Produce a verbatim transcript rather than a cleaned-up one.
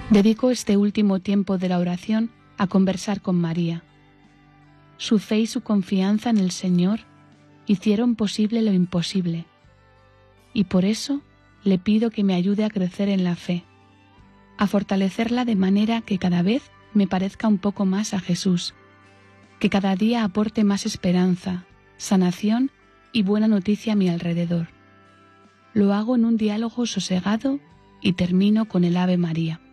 Dedico este último tiempo de la oración a conversar con María. Su fe y su confianza en el Señor hicieron posible lo imposible, y por eso le pido que me ayude a crecer en la fe, a fortalecerla de manera que cada vez me parezca un poco más a Jesús, que cada día aporte más esperanza, sanación y buena noticia a mi alrededor. Lo hago en un diálogo sosegado y termino con el Ave María.